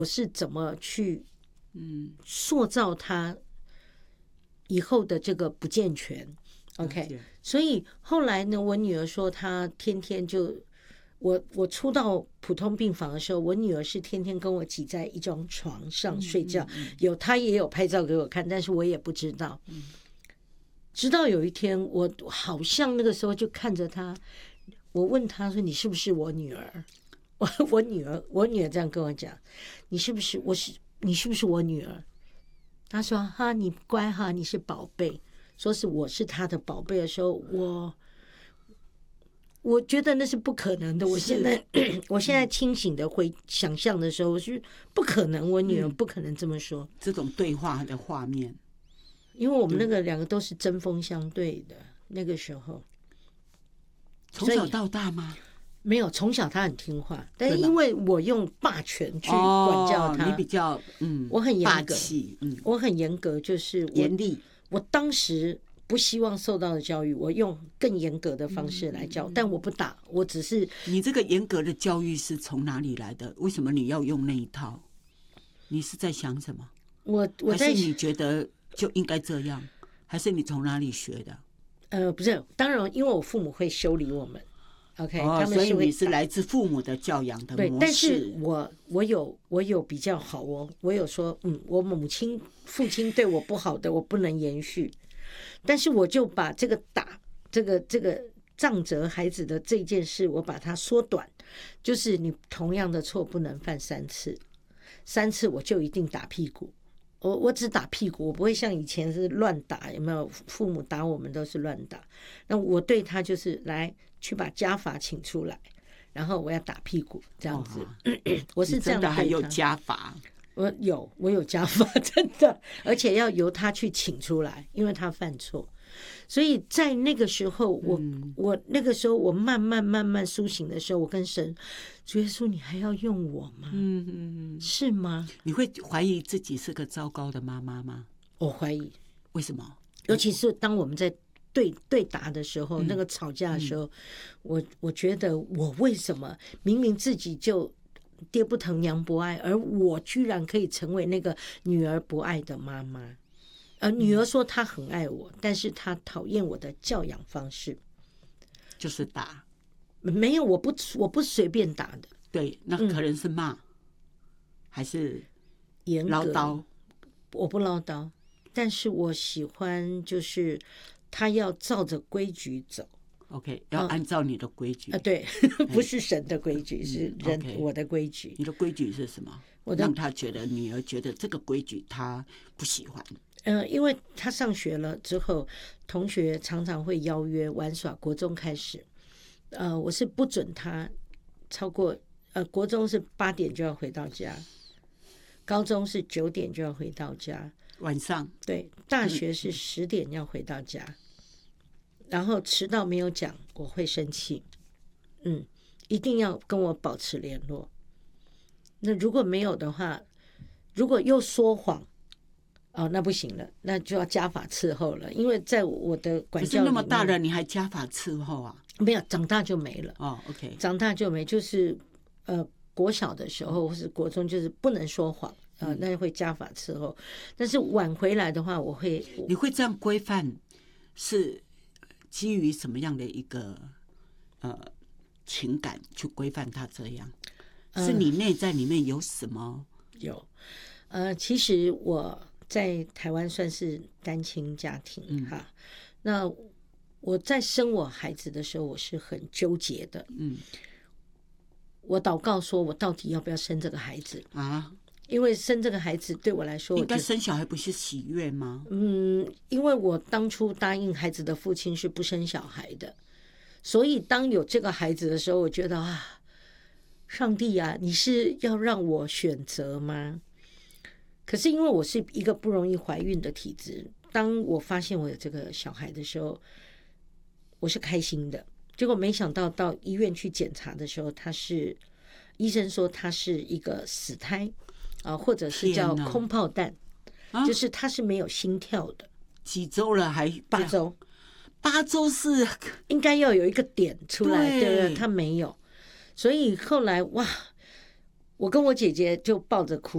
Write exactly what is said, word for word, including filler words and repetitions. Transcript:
我是怎么去嗯塑造他以后的这个不健全。OK， 所以后来呢，我女儿说她天天就我我出到普通病房的时候，我女儿是天天跟我挤在一张床上睡觉，嗯嗯嗯有她也有拍照给我看，但是我也不知道。嗯、直到有一天，我好像那个时候就看着她，我问她说：“你是不是我女儿？”我我女儿我女儿这样跟我讲：“你是不是我是你是不是我女儿？”她说：“哈，你乖哈，你是宝贝。”说是我是他的宝贝的时候，我我觉得那是不可能的。我现在我现在清醒的回想象的时候，我是不可能，我女儿不可能这么说。嗯、 这种对话的画面， 因为我们那个两个都是针锋相对的那个时候。 从小到大吗？ 没有，从小他很听话，但是因为我用霸权去管教他， 哦、你比较嗯， 我很严格， 嗯， 我很严格，就是严厉。 我当时不希望受到的教育，我用更严格的方式来教，嗯、但我不打，我只是。 你这个严格的教育是从哪里来的？为什么你要用那一套？你是在想什么？ 我我在还是你觉得就应该这样？还是你从哪里学的？ 呃，不是，当然，因为我父母会修理我们。OK， 哦、 他们是所以你是来自父母的教养的模式。 对，但是我我有我有比较好哦，我有说，嗯，我母亲父亲对我不好的，我不能延续，但是我就把这个打这个这个杖责孩子的这件事，我把它缩短，就是你同样的错不能犯三次，三次我就一定打屁股。我我只打屁股，我不会像以前是乱打，有没有？父母打我们都是乱打。那我对他就是来去把家法请出来，然后我要打屁股这样子。我是这样对他。真的还有家法？ 我有，我有家法，真的，而且要由他去请出来，因为他犯错。所以在那个时候，我、嗯、我那个时候我慢慢慢慢苏醒的时候，我跟神主耶稣，你还要用我吗？嗯嗯嗯，是吗？ 你会怀疑自己是个糟糕的妈妈吗？ 我怀疑。 为什么？ 尤其是当我们在对对答的时候，嗯、那个吵架的时候，嗯、我我觉得我为什么明明自己就爹不疼娘不爱，而我居然可以成为那个女儿不爱的妈妈？呃，女儿说她很爱我，但是她讨厌我的教养方式， 就是打。 没有，我不我不随便打的。 对，那可能是骂，嗯、还是唠叨。 我不唠叨，但是我喜欢就是他要照着规矩走。 OK， 要按照你的规矩啊、呃，对，不是神的规矩，是人、okay. 我的规矩。 你的规矩是什么？我让他觉得女儿觉得这个规矩他不喜欢。 呃，因为他上学了之后，同学常常会邀约玩耍。国中开始，呃，我是不准他超过呃，国中是八点就要回到家，高中是九点就要回到家， 晚上对，大学是十点要回到家，嗯、然后迟到没有讲，我会生气，嗯，一定要跟我保持联络。那如果没有的话，如果又说谎。哦，那不行了，那就要家法伺候了。因为在我的管教里面，可是那么大了，你还家法伺候啊？ 没有，长大就没了。 哦 ，OK， 长大就没，就是呃，国小的时候或是国中，就是不能说谎，呃，那会家法伺候。但是晚回来的话，我会， 你会这样规范，是基于什么样的一个呃情感去规范他这样？是你内在里面有什么？ 呃、有，呃，其实我。在台湾算是单亲家庭、嗯、哈，那我在生我孩子的时候，我是很纠结的。嗯，我祷告说，我到底要不要生这个孩子啊？因为生这个孩子对我来说， 应该生小孩不是喜悦吗？ 嗯，因为我当初答应孩子的父亲是不生小孩的，所以当有这个孩子的时候，我觉得啊，上帝啊，你是要让我选择吗？可是因为我是一个不容易怀孕的体质，当我发现我有这个小孩的时候，我是开心的。结果没想到到医院去检查的时候，他是医生说他是一个死胎啊，或者是叫空炮弹，就是他是没有心跳的。 几周了还八周？ 八周是应该要有一个点出来，对不对？他没有，所以后来哇，我跟我姐姐就抱着哭。